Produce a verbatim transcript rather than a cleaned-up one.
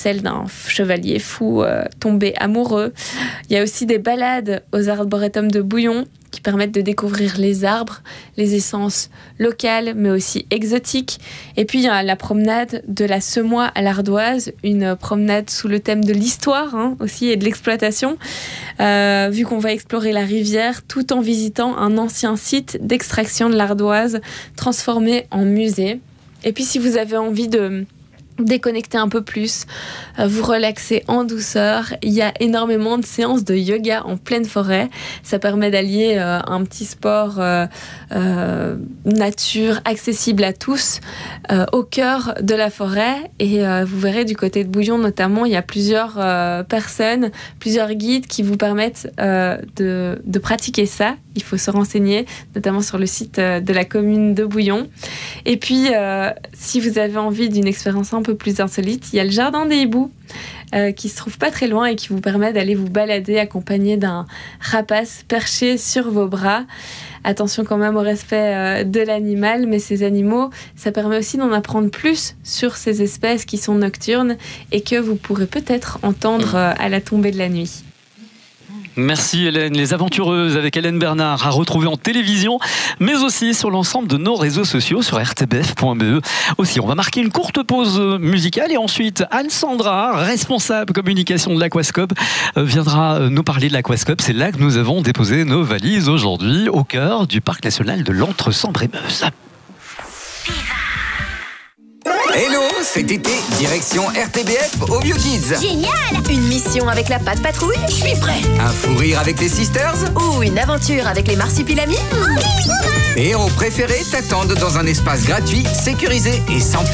celle d'un chevalier fou euh, tombé amoureux. Il y a aussi des balades aux arboretums de Bouillon qui permettent de découvrir les arbres, les essences locales, mais aussi exotiques. Et puis, il y a la promenade de la Semois à l'Ardoise, une promenade sous le thème de l'histoire hein, aussi et de l'exploitation, euh, vu qu'on va explorer la rivière tout en visitant un ancien site d'extraction de l'Ardoise transformé en musée. Et puis, si vous avez envie de déconnecter un peu plus, euh, vous relaxer en douceur. Il y a énormément de séances de yoga en pleine forêt. Ça permet d'allier euh, un petit sport euh, euh, nature accessible à tous euh, au cœur de la forêt. Et euh, vous verrez du côté de Bouillon notamment, il y a plusieurs euh, personnes, plusieurs guides qui vous permettent euh, de, de pratiquer ça. Il faut se renseigner, notamment sur le site de la commune de Bouillon. Et puis, euh, si vous avez envie d'une expérience un peu plus insolite, il y a le jardin des hiboux euh, qui se trouve pas très loin et qui vous permet d'aller vous balader accompagné d'un rapace perché sur vos bras. Attention quand même au respect euh, de l'animal, mais ces animaux, ça permet aussi d'en apprendre plus sur ces espèces qui sont nocturnes et que vous pourrez peut-être entendre euh, à la tombée de la nuit. Merci Hélène. Les Aventureuses avec Hélène Bernard à retrouver en télévision, mais aussi sur l'ensemble de nos réseaux sociaux sur r t b f point b e. Aussi, on va marquer une courte pause musicale et ensuite Anne-Sandra, responsable communication de l'Aquascope, viendra nous parler de l'Aquascope. C'est là que nous avons déposé nos valises aujourd'hui, au cœur du parc national de l'Entre-Sambre-et-Meuse. Hello, cet été, direction R T B F au Bio Kids. Génial! Une mission avec la Patte Patrouille? Je suis prêt! Un fou rire avec les Sisters? Ou une aventure avec les Marsupilamis? Tes héros préférés t'attendent dans un espace gratuit, sécurisé et sans